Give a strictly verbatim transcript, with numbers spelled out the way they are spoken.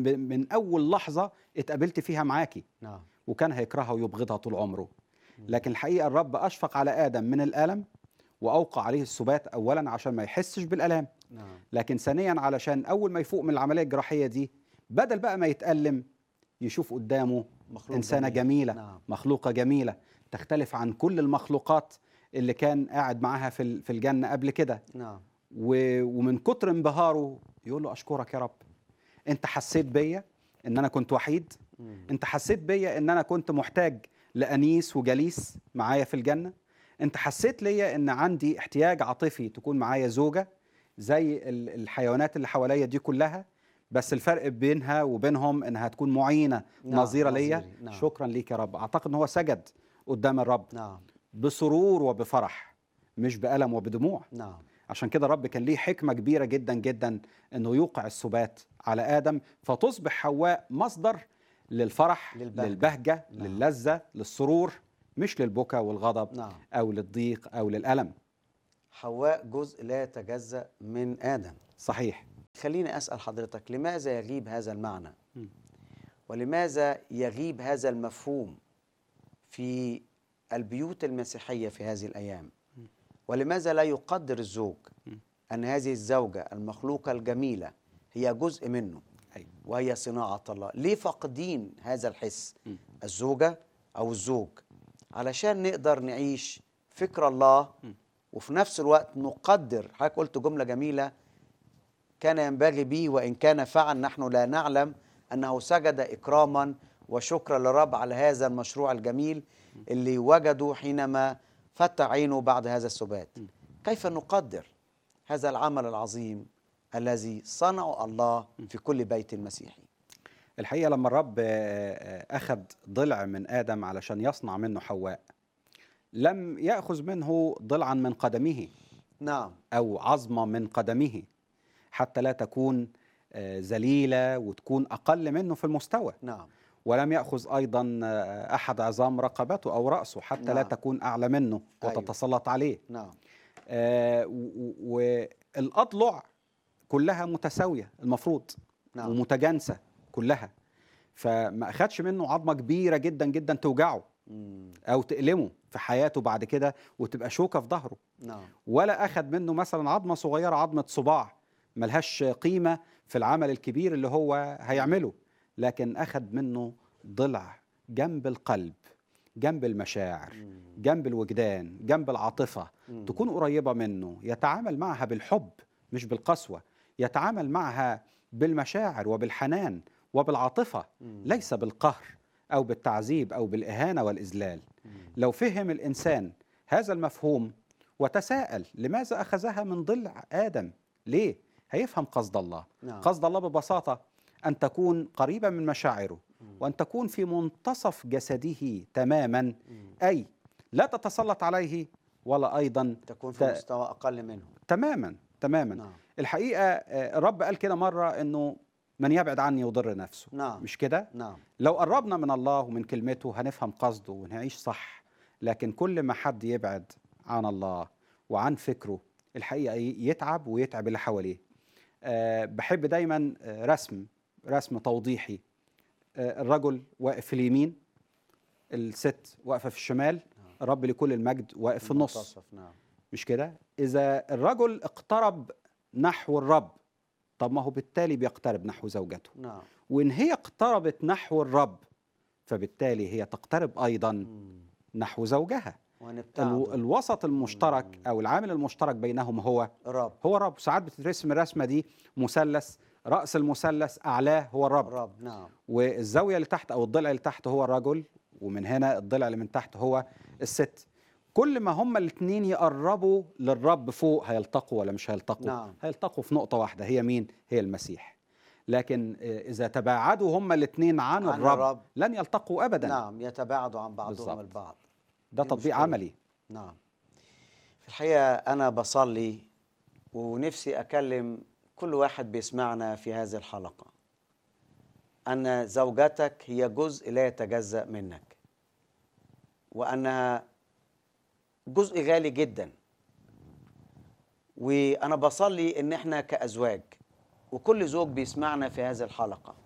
من اول لحظه اتقابلت فيها معاكي. نعم. وكان هيكرهها ويبغضها طول عمره. لكن الحقيقه الرب اشفق على ادم من الالم، واوقع عليه السبات اولا عشان ما يحسش بالالام. نعم. لكن ثانيا علشان اول ما يفوق من العمليه الجراحيه دي، بدل بقى ما يتالم، يشوف قدامه مخلوق انسانه جميل. جميله. نعم. مخلوقه جميله تختلف عن كل المخلوقات اللي كان قاعد معاها في في الجنه قبل كده. نعم. ومن كتر انبهاره يقول له اشكرك يا رب، انت حسيت بيا ان انا كنت وحيد، مم. انت حسيت بيا ان انا كنت محتاج لانيس وجليس معايا في الجنه، انت حسيت ليا ان عندي احتياج عاطفي تكون معايا زوجه زي الحيوانات اللي حواليا دي كلها، بس الفرق بينها وبينهم انها تكون معينه نعم. نظيره ليا. نظيري. نعم. شكرا ليك يا رب. اعتقد ان هو سجد قدام الرب نعم. بسرور وبفرح، مش بألم وبدموع. نعم. عشان كده الرب كان ليه حكمة كبيرة جدا جدا انه يوقع السبات على آدم، فتصبح حواء مصدر للفرح، للبهجة. للبهجة، نعم. للذة، للسرور، مش للبكا والغضب. نعم. أو للضيق أو للألم. حواء جزء لا يتجزأ من آدم. صحيح. خليني أسأل حضرتك، لماذا يغيب هذا المعنى؟ م. ولماذا يغيب هذا المفهوم في البيوت المسيحية في هذه الأيام؟ ولماذا لا يقدر الزوج أن هذه الزوجة المخلوقة الجميلة هي جزء منه وهي صناعة الله؟ ليه فاقدين هذا الحس الزوجة أو الزوج علشان نقدر نعيش فكر الله وفي نفس الوقت نقدر؟ حضرتك قلت جملة جميلة، كان ينبغي به وإن كان فعل نحن لا نعلم أنه سجد إكراما وشكرا للرب على هذا المشروع الجميل اللي وجدوا حينما فتح عينه بعد هذا السبات. كيف نقدر هذا العمل العظيم الذي صنعه الله في كل بيت مسيحي؟ الحقيقة لما الرب أخذ ضلع من آدم علشان يصنع منه حواء، لم يأخذ منه ضلعا من قدمه. نعم. أو عظمة من قدمه، حتى لا تكون ذليلة وتكون أقل منه في المستوى. نعم. ولم يأخذ أيضا أحد عظام رقبته أو رأسه، حتى نعم. لا تكون أعلى منه وتتسلط أيوه. عليه. نعم. آه والأضلع كلها متساوية المفروض. نعم. ومتجانسة كلها، فما أخدش منه عظمة كبيرة جدا جدا توجعه مم. أو تألمه في حياته بعد كده وتبقى شوكة في ظهره. نعم. ولا أخد منه مثلا عظمة صغيرة، عظمة صباع ملهاش قيمة في العمل الكبير اللي هو هيعمله، لكن أخد منه ضلع جنب القلب، جنب المشاعر، مم. جنب الوجدان، جنب العاطفة، مم. تكون قريبة منه، يتعامل معها بالحب مش بالقسوة، يتعامل معها بالمشاعر وبالحنان وبالعاطفة، مم. ليس بالقهر أو بالتعذيب أو بالإهانة والإذلال. مم. لو فهم الإنسان هذا المفهوم وتساءل لماذا أخذها من ضلع آدم، ليه؟ هيفهم قصد الله. نعم. قصد الله ببساطة أن تكون قريبا من مشاعره، مم. وأن تكون في منتصف جسده تماما، مم. أي لا تتسلط عليه ولا أيضا تكون في ت... مستوى أقل منه تماما تماما. نعم. الحقيقة الرب قال كده مرة أنه من يبعد عني يضر نفسه. نعم. مش كده؟ نعم. لو قربنا من الله ومن كلمته هنفهم قصده ونعيش صح. لكن كل ما حد يبعد عن الله وعن فكره الحقيقة يتعب ويتعب اللي حواليه. أه بحب دايما رسم رسم توضيحي. أه الرجل واقف في اليمين، الست واقفة في الشمال، نعم. الرب لكل المجد واقف في النص. نعم. مش كده؟ إذا الرجل اقترب نحو الرب، طب ما هو بالتالي بيقترب نحو زوجته. نعم. وإن هي اقتربت نحو الرب فبالتالي هي تقترب أيضا مم. نحو زوجها. الو... الوسط المشترك مم. أو العامل المشترك بينهم هو رب. هو الرب. ساعات بتترسم الرسمة دي مثلث، رأس المثلث أعلاه هو الرب. رب. نعم. والزاوية اللي تحت أو الضلع اللي تحت هو الرجل، ومن هنا الضلع اللي من تحت هو الست. كل ما هما الاثنين يقربوا للرب فوق هيلتقوا ولا مش هيلتقوا؟ نعم. هيلتقوا في نقطة واحدة، هي مين؟ هي المسيح. لكن إذا تباعدوا هما الاثنين عن, عن الرب, الرب لن يلتقوا أبدا. نعم، يتباعدوا عن بعضهم بالزبط. البعض. ده تطبيق عملي. نعم. في الحقيقة أنا بصلي ونفسي أكلم كل واحد بيسمعنا في هذه الحلقة أن زوجتك هي جزء لا يتجزأ منك، وأنها جزء غالي جدا. وأنا بصلي إن إحنا كأزواج وكل زوج بيسمعنا في هذه الحلقة